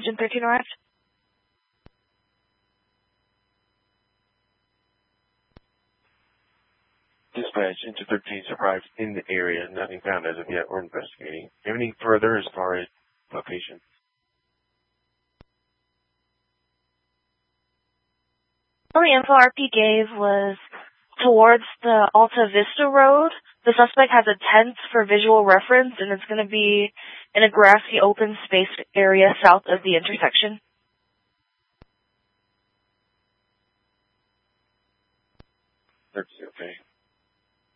Engine 13 arrived? Dispatch, Engine 13 arrived in the area. Nothing found as of yet. We're investigating. Anything further as far as location? The only info RP gave was towards the Alta Vista Road. The suspect has a tent for visual reference, and it's going to be in a grassy open space area south of the intersection. That's okay.